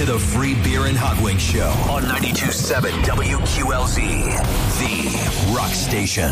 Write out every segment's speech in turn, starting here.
the Free Beer and Hot Wings Show on 92.7 WQLZ, the rock station.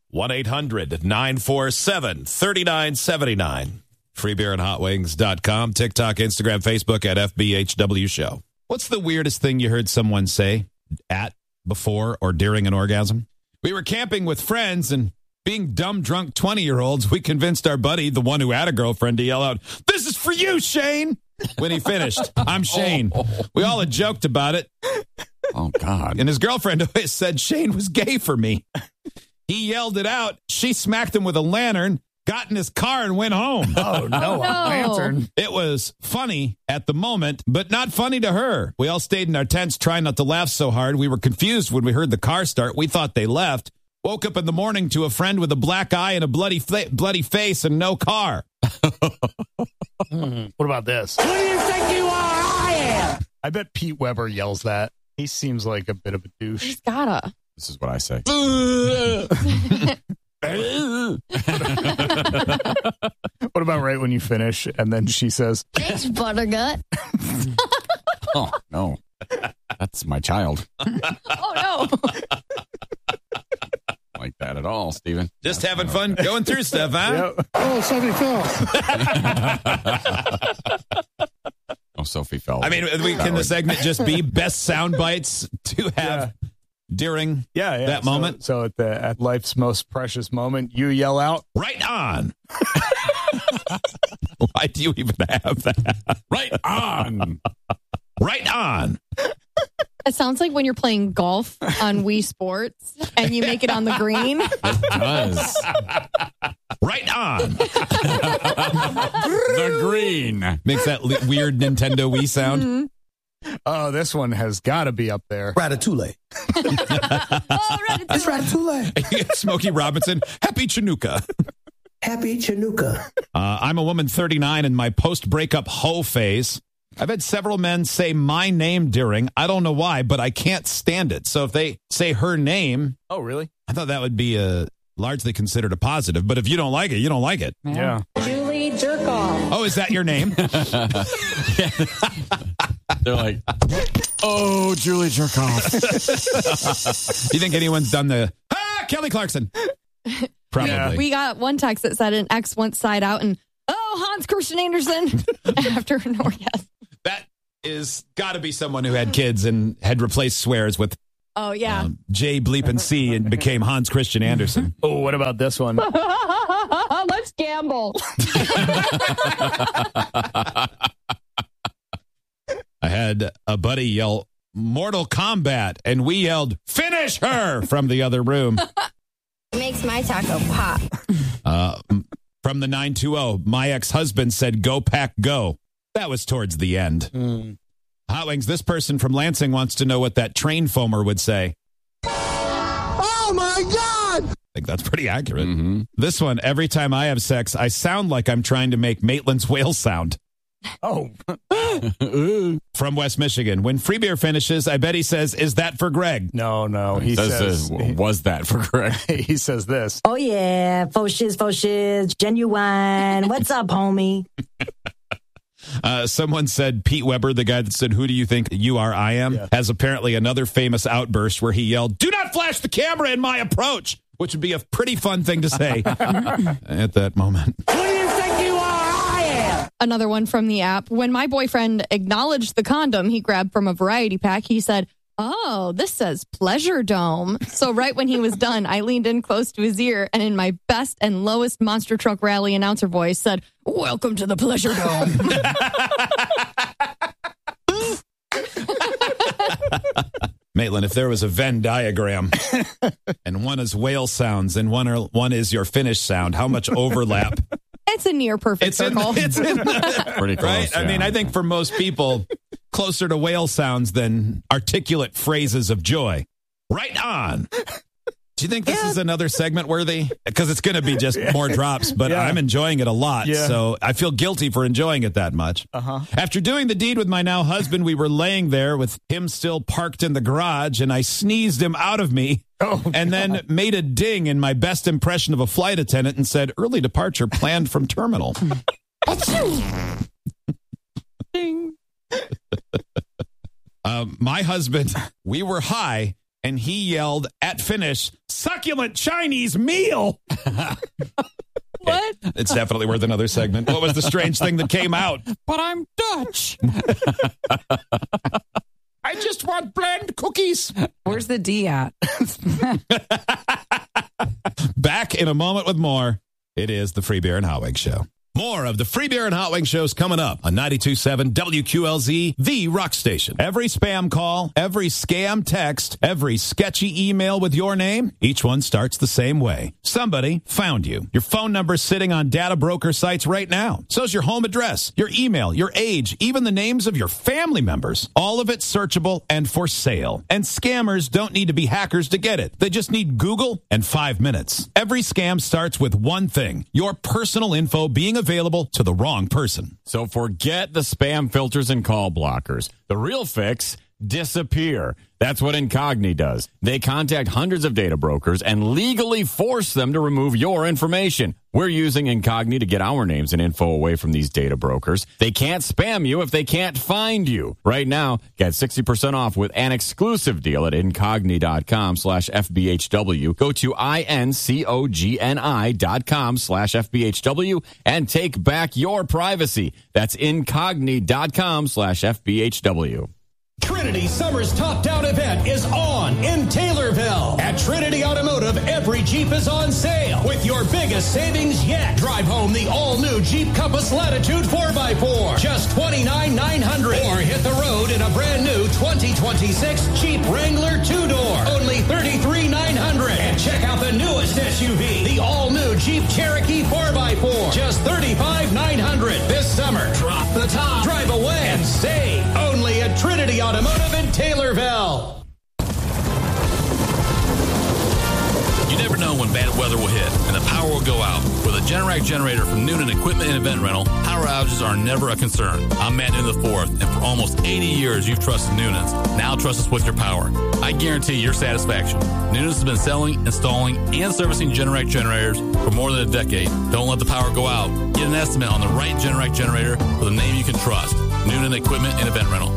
1-800-947-3979. FreeBeerandHotWings.com. TikTok, Instagram, Facebook at FBHW Show. What's the weirdest thing you heard someone say at, before, or during an orgasm? We were camping with friends, and being dumb, drunk 20-year-olds, we convinced our buddy, the one who had a girlfriend, to yell out, "This is for you, Shane!" When he finished. I'm Shane. We all had joked about it. Oh, God. And his girlfriend always said Shane was gay for me. He yelled it out. She smacked him with a lantern, got in his car, and went home. Oh, no. A lantern. It was funny at the moment, but not funny to her. We all stayed in our tents trying not to laugh so hard. We were confused when we heard the car start. We thought they left. Woke up in the morning to a friend with a black eye and a bloody face and no car. What about this? Who do you think you are? I am. I bet Pete Weber yells that. He seems like a bit of a douche. He's gotta. This is what I say. What about right when you finish and then she says, Thanks, Buttergut. Oh, no. That's my child. Oh, no. Like that at all, Steven. Just having fun going through stuff, huh? Yep. Oh, somebody fell. Oh, Sophie fell. I mean, can the segment just be best sound bites to have during that moment? So at life's most precious moment, you yell out, "Right on." Why do you even have that? Right on. Right on. It sounds like when you're playing golf on Wii Sports and you make it on the green. It does. Right on. The green. Makes that weird Nintendo Wii sound. Mm-hmm. oh, this one has got to be up there. Ratatouille. Oh, right. It's Ratatouille. Smokey Robinson. Happy Chinooka. Happy Chinooka. I'm a woman 39 in my post-breakup hoe phase. I've had several men say my name during. I don't know why, but I can't stand it. So if they say her name, Oh, really? I thought that would be largely considered a positive. But if you don't like it, you don't like it. Yeah. Julie Jerkoff. Oh, is that your name? They're like, oh, Julie Jerkoff. You think anyone's done the, Kelly Clarkson? Probably. Yeah. We got one text that said an ex once sighed out and, Hans Christian Andersen after an orgasm. That is got to be someone who had kids and had replaced swears with Oh, yeah. J bleep and C and became Hans Christian Andersen. Oh, what about this one? Let's gamble. I had a buddy yell Mortal Kombat, and we yelled, "Finish her!" from the other room. It makes my taco pop. From the 920, my ex-husband said, "Go Pack, go." That was towards the end. Hot Wings, this person from Lansing wants to know what that train foamer would say. Oh, my God. I think that's pretty accurate. Mm-hmm. This one, every time I have sex, I sound like I'm trying to make Maitland's whale sound. Oh. From West Michigan. When Free Beer finishes, I bet he says, "Is that for Greg?" No. He says, was that for Greg? he says this. Oh, yeah. Faux shiz, genuine. What's up, homie? Someone said Pete Weber, the guy that said, "Who do you think you are? I am," has apparently another famous outburst where he yelled, "Do not flash the camera in my approach," which would be a pretty fun thing to say at that moment. Who do you think you are? I am. Another one from the app. When my boyfriend acknowledged the condom he grabbed from a variety pack, he said, "Oh, this says Pleasure Dome." So right when he was done, I leaned in close to his ear and in my best and lowest Monster Truck Rally announcer voice said, "Welcome to the Pleasure Dome." Maitland, if there was a Venn diagram and one is whale sounds and one is your finish sound, how much overlap? It's a near perfect circle. It's in Pretty close. right? Yeah. I mean, I think for most people, closer to whale sounds than articulate phrases of joy. Right on. Do you think this is another segment worthy? Because it's going to be just more drops, but I'm enjoying it a lot. Yeah. So I feel guilty for enjoying it that much. After doing the deed with my now husband, we were laying there with him still parked in the garage, and I sneezed him out of me and then made a ding in my best impression of a flight attendant and said, "Early departure planned from terminal." Ding. My husband, we were high, and he yelled at finish, "Succulent Chinese meal." What? It's definitely worth another segment. What was the strange thing that came out? But I'm Dutch. I just want bland cookies. Where's the D at? Back in a moment with more. It is the Free Beer and Hot Wings Show. More of the Free Beer and Hot Wings shows coming up on 92.7 WQLZ, the rock station. Every spam call, every scam text, every sketchy email with your name, each one starts the same way. Somebody found you. Your phone number's sitting on data broker sites right now. So's your home address, your email, your age, even the names of your family members. All of it searchable and for sale. And scammers don't need to be hackers to get it. They just need Google and 5 minutes. Every scam starts with one thing, your personal info being available to the wrong person. So forget the spam filters and call blockers. The real fix, disappear. That's what Incogni does. They contact hundreds of data brokers and legally force them to remove your information. We're using Incogni to get our names and info away from these data brokers. They can't spam you if they can't find you. Right now, get 60% off with an exclusive deal at Incogni.com/FBHW. Go to INCOGNI.com/FBHW and take back your privacy. That's Incogni.com/FBHW. Trinity Summer's Top Down event is on in Taylorville. At Trinity Automotive, every Jeep is on sale with your biggest savings yet. Drive home the all-new Jeep Compass Latitude 4x4, just $29,900. Or hit the road in a brand-new 2026 Jeep Wrangler 2-door, only $33,900. And check out the newest SUV, the all-new Jeep Cherokee 4x4, just $35,900. This summer, drop the top, drive away, and save only at Trinity Automotive in Taylorville. You never know when bad weather will hit and the power will go out. With a Generac generator from Noonan Equipment and Event Rental, power outages are never a concern. I'm Matt Noonan IV, and for almost 80 years you've trusted Noonan's. Now trust us with your power. I guarantee your satisfaction. Noonan's has been selling, installing, and servicing Generac generators for more than a decade. Don't let the power go out. Get an estimate on the right Generac generator with a name you can trust. Noonan Equipment and Event Rental.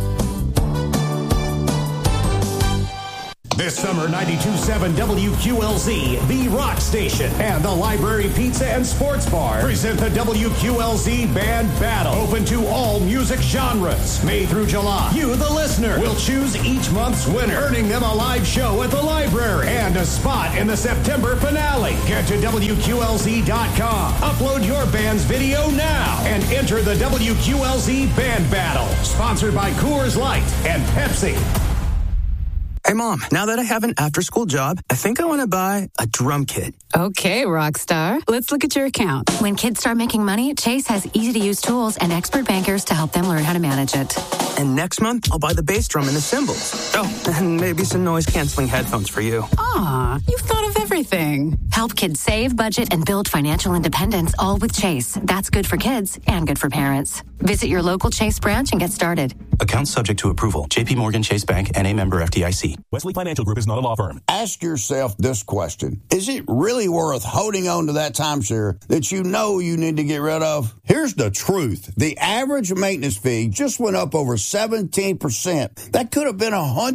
This summer, 92.7 WQLZ, the rock station, and the Library Pizza and Sports Bar present the WQLZ Band Battle, open to all music genres. May through July, you, the listener, will choose each month's winner, earning them a live show at the library and a spot in the September finale. Get to WQLZ.com, upload your band's video now, and enter the WQLZ Band Battle. Sponsored by Coors Light and Pepsi. Hey, Mom, now that I have an after-school job, I think I want to buy a drum kit. Okay, Rockstar. Let's look at your account. When kids start making money, Chase has easy-to-use tools and expert bankers to help them learn how to manage it. And next month, I'll buy the bass drum and the cymbals. Oh, and maybe some noise-canceling headphones for you. Aw, you've thought of everything. Help kids save, budget, and build financial independence, all with Chase. That's good for kids and good for parents. Visit your local Chase branch and get started. Account subject to approval. J.P. Morgan Chase Bank, N.A. member FDIC. Wesley Financial Group is not a law firm. Ask yourself this question. Is it really worth holding on to that timeshare that you know you need to get rid of? Here's the truth. The average maintenance fee just went up over 17%. That could have been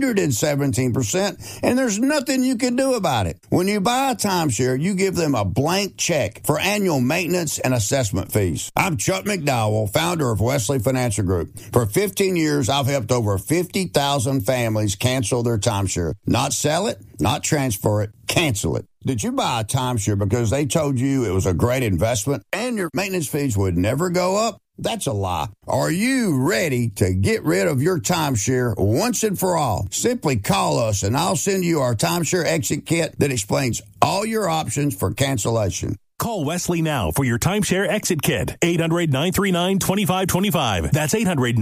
117%, and there's nothing you can do about it. When you buy a timeshare, you give them a blank check for annual maintenance and assessment fees. I'm Chuck McDowell, founder of Wesley Financial Group. For 15 years, I've helped over 50,000 families cancel their timeshare. Not sell it, not transfer it, cancel it. Did you buy a timeshare because they told you it was a great investment and your maintenance fees would never go up? That's a lie. Are you ready to get rid of your timeshare once and for all? Simply call us and I'll send you our timeshare exit kit that explains all your options for cancellation. Call Wesley now for your timeshare exit kit. 800-939-2525. That's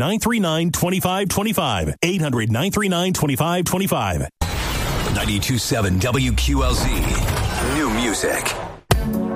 800-939-2525. 800-939-2525. 92.7 WQLZ. New music